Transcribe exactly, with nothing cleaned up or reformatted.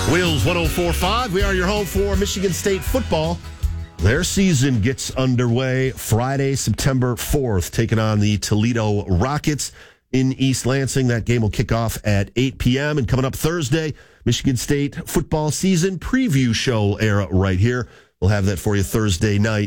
Wheels one oh four point five. We are your home for Michigan State football. Their season gets underway Friday, September fourth, taking on the Toledo Rockets in East Lansing. That game will kick off at eight p.m. And coming up Thursday, Michigan State football season preview show era right here. We'll have that for you Thursday night.